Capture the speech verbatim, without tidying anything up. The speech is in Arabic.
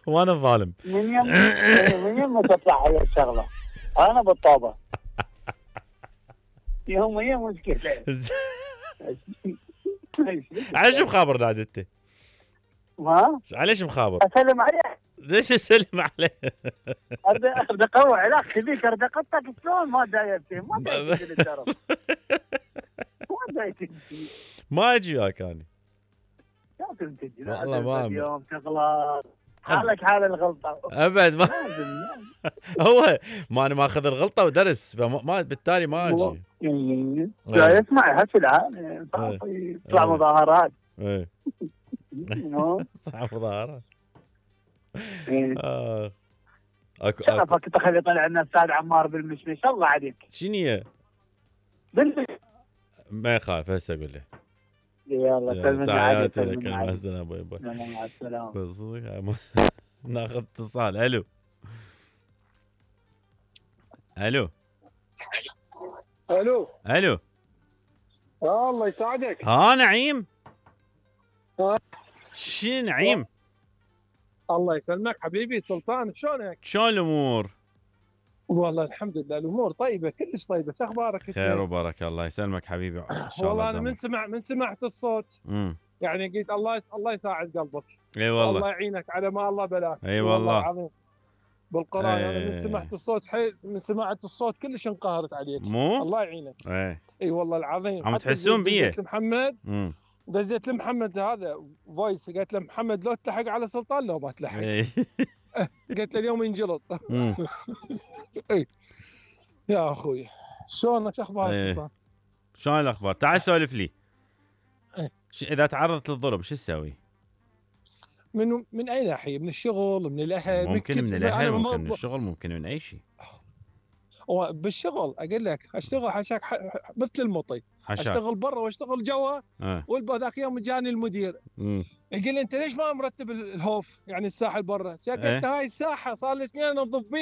وانا الظالم. من يم من يم تطلع على الشغله انا بالطوبه يوم هي مشكله. على شو مخابر نادي انت؟ ما على شو مخابر؟ اسلم عليه. ليش اسلم عليه؟ ارد اقوي علاقتي فيك، ارد اقطك شلون ما دايرتي ما دايرتي للدرب ما دايرتي. ما اجي وياك انا لازم تجي، والله ما لازم أمل. يوم تغلط حالك حال الغلطه ابد ما لازم. هو ما انا ماخذ الغلطه ودرس فما ما بالتالي ما اجي. لا يسمع هسه العالم يطلع مظاهرات. ايه طلع مظاهرات. اه اكو شرفك تخلي طلع لنا استاذ عمار بالمشمش الله عليك. شنو هي؟ ما يخاف هسه اقول له. يلا سلمنا عليك. تحياتي لك مع السلامه. باي باي. مع السلامه. ناخذ اتصال. الو الو الو الو الله يساعدك. ها نعيم. ها شي نعيم؟ الله يسلمك حبيبي سلطان، شلونك؟ شلون الامور؟ والله الحمد لله الامور طيبه كلش طيبه. شو اخبارك؟ خير وبركه الله يسلمك حبيبي. ان شاء والله الله انا من سمع من سمعت الصوت امم يعني قلت الله الله يساعد قلبك. اي والله الله يعينك على ما الله بلاك. اي والله العظيم بالقران. ايه. انا من سمعت الصوت حي... من سمعت الصوت كلش انقهرت عليك. مو الله يعينك. ايه. اي والله العظيم. عم تحسون بيه. دزيت لمحمد امم دزيت لمحمد هذا فويس، قالت له محمد لو تلحق على سلطان لو ما تلحق. ايه. قلت له اليوم ينجلط. اي يا اخوي شلونك؟ اخبارك ايه. سلطان؟ شلون الاخبار؟ تعال سولف لي. ايه. اذا تعرضت للظلم شو تسوي؟ من من اي ناحيه؟ من الشغل، من الاهل؟ ممكن من, من الاهل، ممكن من الشغل، ممكن من اي شيء. بالشغل اقول لك اشتغل حشاك مثل المطي. حشاك. اشتغل برا واشتغل جوا. اه. وذاك يوم جاني المدير يقول لي انت ليش ما مرتب الهوف يعني الساحه برا؟ قلت ايه. هاي الساحه صار لي سنين انظف بيها.